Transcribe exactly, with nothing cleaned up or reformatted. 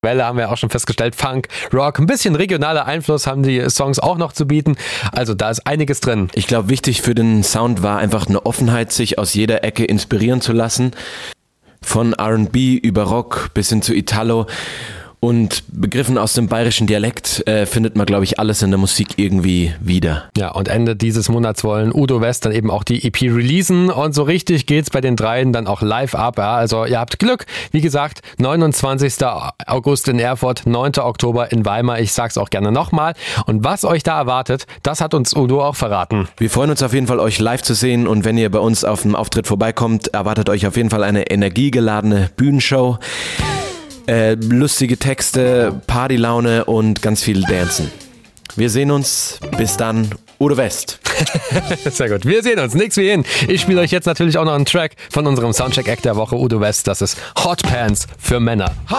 Welle haben wir auch schon festgestellt, Funk, Rock, ein bisschen regionaler Einfluss haben die Songs auch noch zu bieten. Also da ist einiges drin. Ich glaube, wichtig für den Sound war einfach eine Offenheit, sich aus jeder Ecke inspirieren zu lassen. Von R and B über Rock bis hin zu Italo. Und Begriffen aus dem bayerischen Dialekt äh, findet man, glaube ich, alles in der Musik irgendwie wieder. Ja, und Ende dieses Monats wollen Udo West dann eben auch die E P releasen und so richtig geht's bei den dreien dann auch live ab. Ja, also ihr habt Glück. Wie gesagt, neunundzwanzigster August in Erfurt, neunter Oktober in Weimar. Ich sag's auch gerne nochmal. Und was euch da erwartet, das hat uns Udo auch verraten. Wir freuen uns auf jeden Fall, euch live zu sehen. Und wenn ihr bei uns auf dem Auftritt vorbeikommt, erwartet euch auf jeden Fall eine energiegeladene Bühnenshow. Äh, lustige Texte, Partylaune und ganz viel Dancen. Wir sehen uns. Bis dann. Udo West. Sehr gut. Wir sehen uns. Nix wie hin. Ich spiele euch jetzt natürlich auch noch einen Track von unserem Soundcheck-Act der Woche, Udo West. Das ist Hot Pants für Männer. Hot